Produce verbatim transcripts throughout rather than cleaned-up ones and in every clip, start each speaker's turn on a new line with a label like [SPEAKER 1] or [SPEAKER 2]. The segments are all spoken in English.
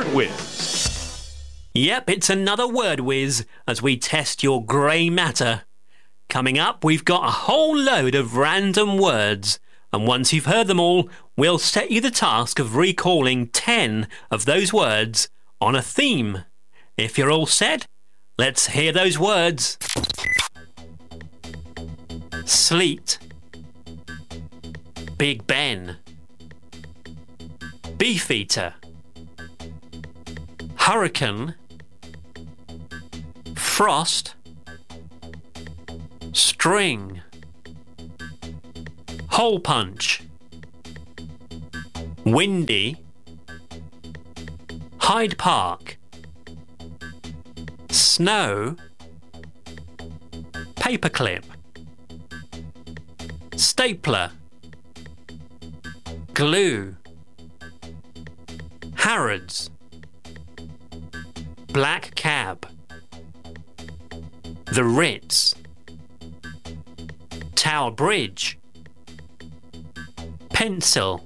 [SPEAKER 1] Whiz.
[SPEAKER 2] Yep, it's another word whiz as we test your grey matter. Coming up, we've got a whole load of random words, and once you've heard them all, we'll set you the task of recalling ten of those words on a theme. If you're all set, let's hear those words. Sleet, Big Ben, Beefeater, Hurricane, Frost, String, Hole punch, Windy, Hyde Park, Snow, Paperclip, Stapler, Glue, Harrods, Black Cab, The Ritz, Tower Bridge, Pencil,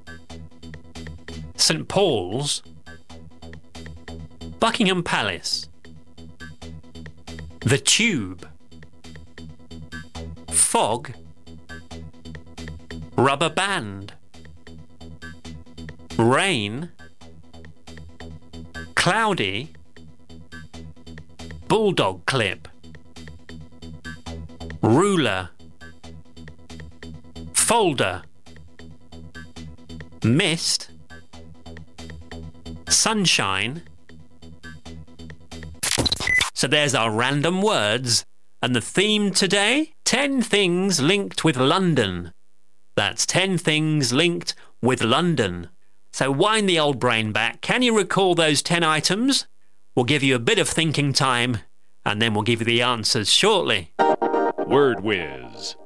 [SPEAKER 2] Saint Paul's, Buckingham Palace, The Tube, Fog, Rubber band, Rain, Cloudy, Bulldog clip, Ruler, Folder, Mist, Sunshine. So there's our random words, and the theme today, ten things linked with London. That's ten things linked with London. So wind the old brain back. Can you recall those ten items? We'll give you a bit of thinking time, and then we'll give you the answers shortly.
[SPEAKER 1] Word Whiz.